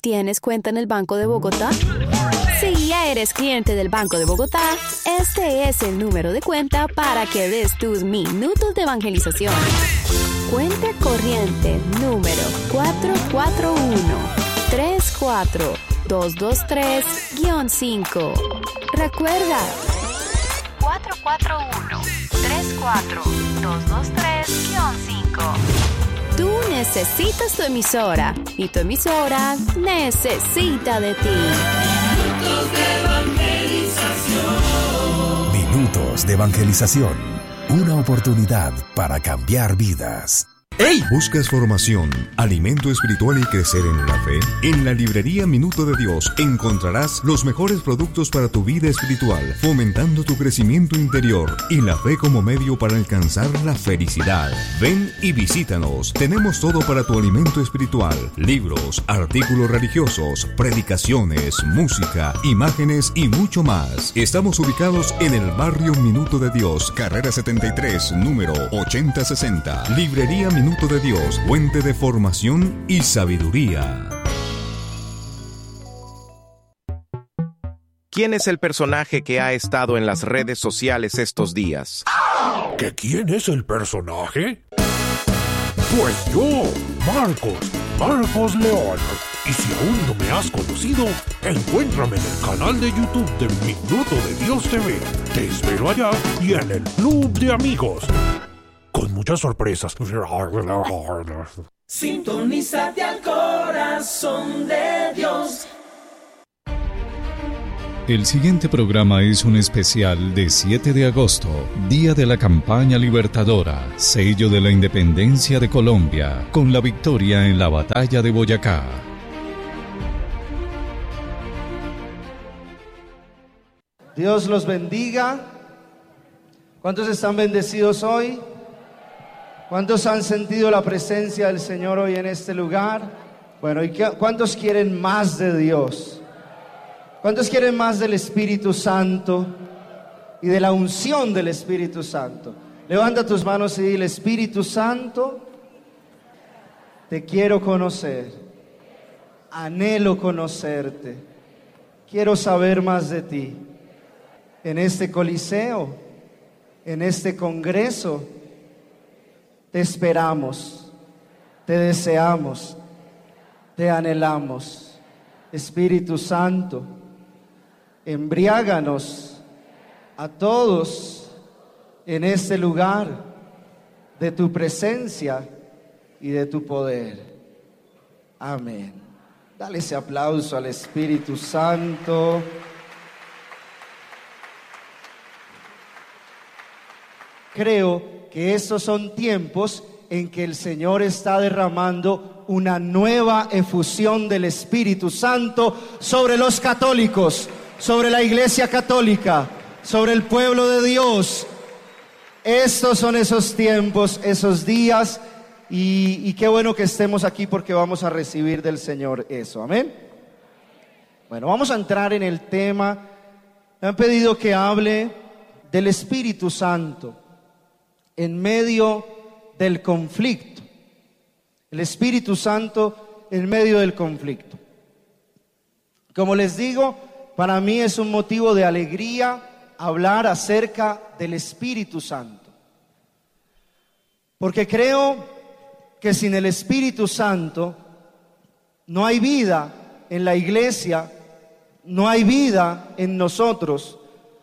¿Tienes cuenta en el Banco de Bogotá? Si ya eres cliente del Banco de Bogotá, este es el número de cuenta para que des tus minutos de evangelización. Cuenta corriente número 441-34223-5. Recuerda, 441-34223-5. Tú necesitas tu emisora y tu emisora necesita de ti. Minutos de evangelización. Minutos de evangelización. Una oportunidad para cambiar vidas. ¡Hey! ¿Buscas formación, alimento espiritual y crecer en la fe? En la librería Minuto de Dios encontrarás los mejores productos para tu vida espiritual, fomentando tu crecimiento interior y la fe como medio para alcanzar la felicidad. Ven y visítanos. Tenemos todo para tu alimento espiritual: libros, artículos religiosos, predicaciones, música, imágenes y mucho más. Estamos ubicados en el barrio Minuto de Dios, carrera 73, número 8060. Librería Minuto de Dios, fuente de formación y sabiduría. ¿Quién es el personaje que ha estado en las redes sociales estos días? ¿Que quién es el personaje? Pues yo, Marcos León. Y si aún no me has conocido, encuéntrame en el canal de YouTube de Minuto de Dios TV. Te espero allá y en el Club de Amigos, con muchas sorpresas. Sintonízate al corazón de Dios. El siguiente programa es un especial de 7 de agosto, Día de la Campaña Libertadora, sello de la Independencia de Colombia, con la victoria en la Batalla de Boyacá. Dios los bendiga. ¿Cuántos están bendecidos hoy? ¿Cuántos han sentido la presencia del Señor hoy en este lugar? Bueno, ¿y cuántos quieren más de Dios? ¿Cuántos quieren más del Espíritu Santo y de la unción del Espíritu Santo? Levanta tus manos y dile: Espíritu Santo, te quiero conocer, anhelo conocerte, quiero saber más de ti. En este coliseo, en este congreso, te esperamos, te deseamos, te anhelamos. Espíritu Santo, embriáganos a todos en este lugar de tu presencia y de tu poder. Amén. Dale ese aplauso al Espíritu Santo. Creo que estos son tiempos en que el Señor está derramando una nueva efusión del Espíritu Santo sobre los católicos, sobre la Iglesia Católica, sobre el pueblo de Dios. Estos son esos tiempos, esos días, y qué bueno que estemos aquí porque vamos a recibir del Señor eso. Amén. Bueno, vamos a entrar en el tema. Me han pedido que hable del Espíritu Santo en medio del conflicto. El Espíritu Santo en medio del conflicto. Como les digo, para mí es un motivo de alegría hablar acerca del Espíritu Santo, porque creo que sin el Espíritu Santo no hay vida en la iglesia, no hay vida en nosotros.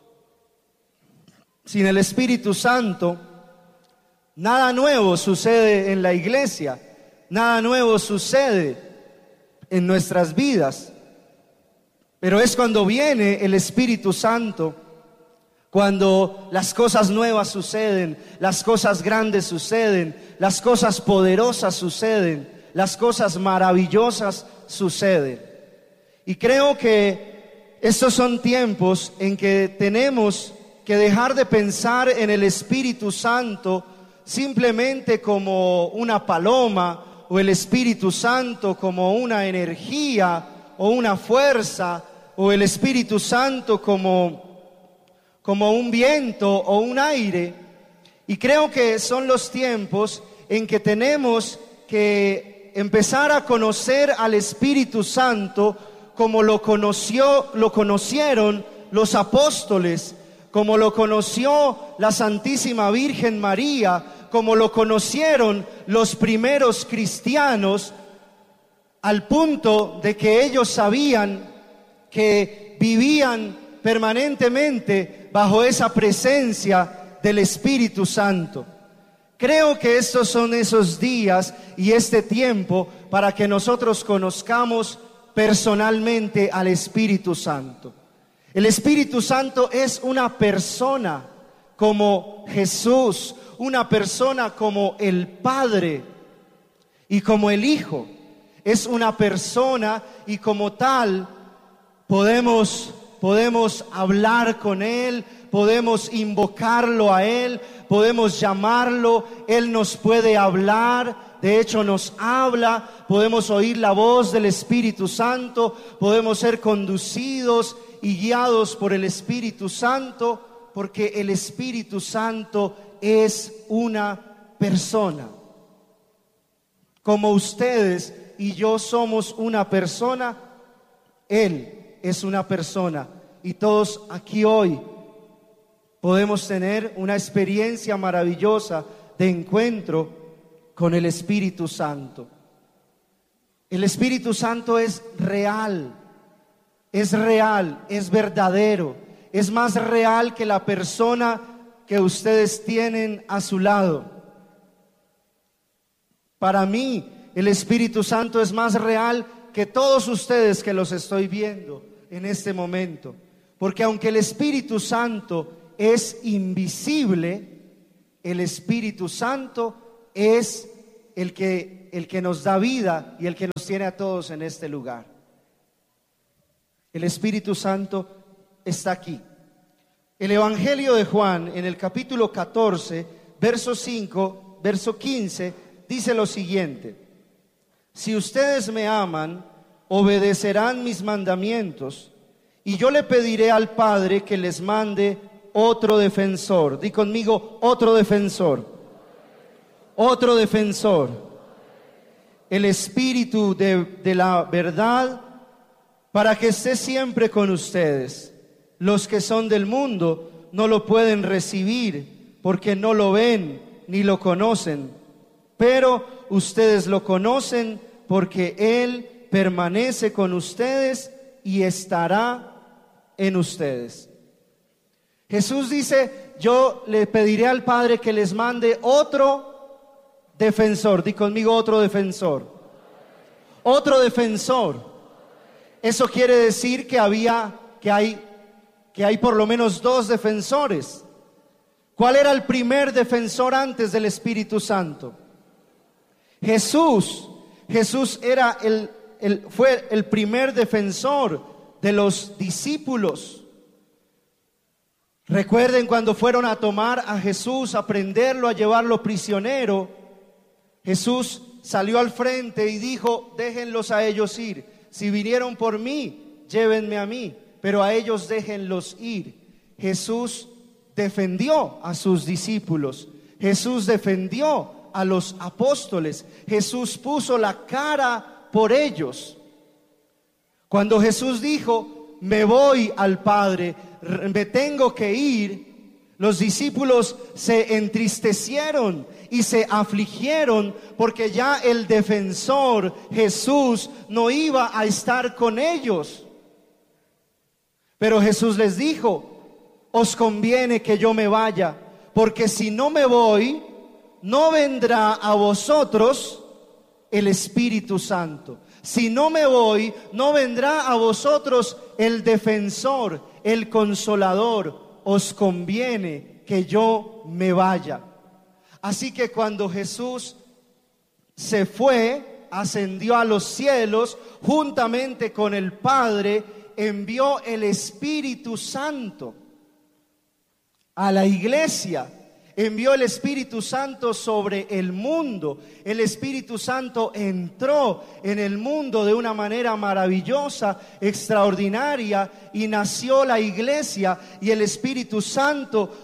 Sin el Espíritu Santo, nada nuevo sucede en la iglesia, nada nuevo sucede en nuestras vidas. Pero es cuando viene el Espíritu Santo, cuando las cosas nuevas suceden, las cosas grandes suceden, las cosas poderosas suceden, las cosas maravillosas suceden. Y creo que estos son tiempos en que tenemos que dejar de pensar en el Espíritu Santo simplemente como una paloma, o el Espíritu Santo como una energía o una fuerza, o el Espíritu Santo como un viento o un aire. Y creo que son los tiempos en que tenemos que empezar a conocer al Espíritu Santo como lo conocieron los apóstoles, como lo conoció la Santísima Virgen María, como lo conocieron los primeros cristianos, al punto de que ellos sabían que vivían permanentemente bajo esa presencia del Espíritu Santo. Creo que estos son esos días y este tiempo para que nosotros conozcamos personalmente al Espíritu Santo. El Espíritu Santo es una persona como Jesús, una persona como el Padre y como el Hijo. Es una persona y como tal podemos hablar con Él, podemos invocarlo a Él, podemos llamarlo, Él nos puede hablar, de hecho nos habla, podemos oír la voz del Espíritu Santo, podemos ser conducidos y guiados por el Espíritu Santo, porque el Espíritu Santo es una persona. Como ustedes y yo somos una persona, Él es una persona. Y todos aquí hoy podemos tener una experiencia maravillosa de encuentro con el Espíritu Santo. El Espíritu Santo es real, es verdadero, es más real que la persona que ustedes tienen a su lado. Para mí, el Espíritu Santo es más real que todos ustedes que los estoy viendo en este momento. Porque aunque el Espíritu Santo es invisible, el Espíritu Santo es el que nos da vida y el que nos tiene a todos en este lugar. El Espíritu Santo está aquí. El Evangelio de Juan, en el capítulo 14, verso 5, verso 15, dice lo siguiente: si ustedes me aman, obedecerán mis mandamientos, y yo le pediré al Padre que les mande otro defensor. Di conmigo, otro defensor. Otro defensor. El Espíritu de la verdad, para que esté siempre con ustedes. Los que son del mundo no lo pueden recibir, porque no lo ven ni lo conocen. Pero ustedes lo conocen, porque Él permanece con ustedes y estará en ustedes. Jesús dice: yo le pediré al Padre que les mande otro defensor. Di conmigo, otro defensor. Otro defensor. Eso quiere decir que hay por lo menos dos defensores. ¿Cuál era el primer defensor antes del Espíritu Santo? Jesús. Jesús era fue el primer defensor de los discípulos. Recuerden cuando fueron a tomar a Jesús, a prenderlo, a llevarlo prisionero. Jesús salió al frente y dijo: déjenlos a ellos ir. Si vinieron por mí, llévenme a mí, pero a ellos déjenlos ir. Jesús defendió a sus discípulos. Jesús defendió a los apóstoles. Jesús puso la cara por ellos. Cuando Jesús dijo: me voy al Padre, me tengo que ir, los discípulos se entristecieron y se afligieron, porque ya el defensor Jesús no iba a estar con ellos. Pero Jesús les dijo: os conviene que yo me vaya, porque si no me voy, no vendrá a vosotros el Espíritu Santo. Si no me voy, no vendrá a vosotros el defensor, el consolador. Os conviene que yo me vaya. Así que cuando Jesús se fue, ascendió a los cielos, juntamente con el Padre, envió el Espíritu Santo a la iglesia. Envió el Espíritu Santo sobre el mundo. El Espíritu Santo entró en el mundo de una manera maravillosa, extraordinaria, y nació la iglesia. Y el Espíritu Santo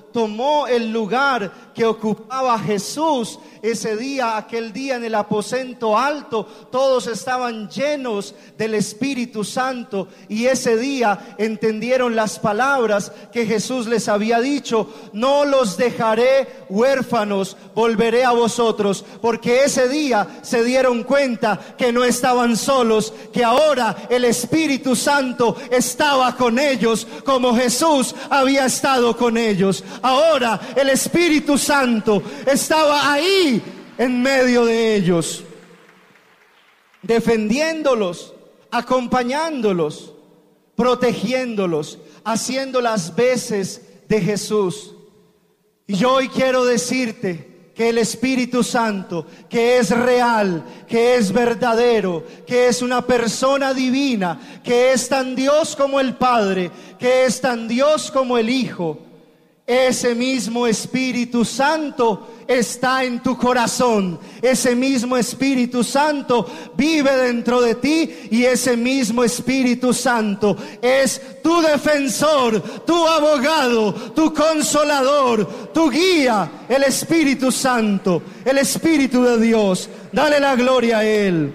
tomó el lugar que ocupaba Jesús. Ese día, aquel día en el aposento alto, todos estaban llenos del Espíritu Santo, y ese día entendieron las palabras que Jesús les había dicho: no los dejaré huérfanos, volveré a vosotros. Porque ese día se dieron cuenta que no estaban solos, que ahora el Espíritu Santo estaba con ellos, como Jesús había estado con ellos. Ahora el Espíritu Santo estaba ahí en medio de ellos, defendiéndolos, acompañándolos, protegiéndolos, haciendo las veces de Jesús. Y yo hoy quiero decirte que el Espíritu Santo, que es real, que es verdadero, que es una persona divina, que es tan Dios como el Padre, que es tan Dios como el Hijo, ese mismo Espíritu Santo está en tu corazón. Ese mismo Espíritu Santo vive dentro de ti, y ese mismo Espíritu Santo es tu defensor, tu abogado, tu consolador, tu guía. El Espíritu Santo, el Espíritu de Dios. Dale la gloria a Él.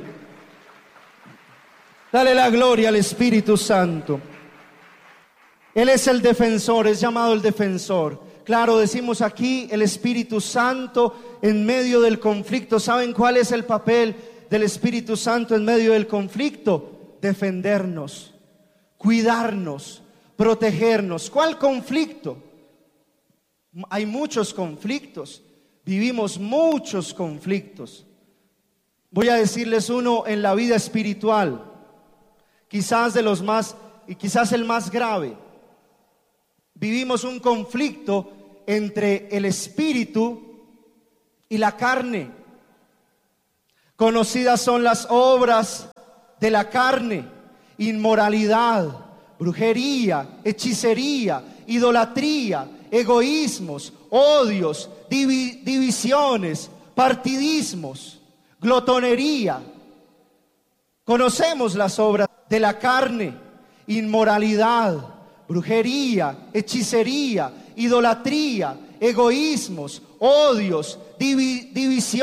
Dale la gloria al Espíritu Santo. Él es el defensor, es llamado el defensor. Claro, decimos aquí el Espíritu Santo en medio del conflicto. ¿Saben cuál es el papel del Espíritu Santo en medio del conflicto? Defendernos, cuidarnos, protegernos. ¿Cuál conflicto? Hay muchos conflictos, vivimos muchos conflictos. Voy a decirles uno en la vida espiritual, quizás de los más, y quizás el más grave. Vivimos un conflicto entre el espíritu y la carne. Conocidas son las obras de la carne: inmoralidad, brujería, hechicería, idolatría, egoísmos, odios, divisiones, partidismos, glotonería. Conocemos las obras de la carne: inmoralidad, brujería, hechicería, idolatría, egoísmos, odios, divisiones.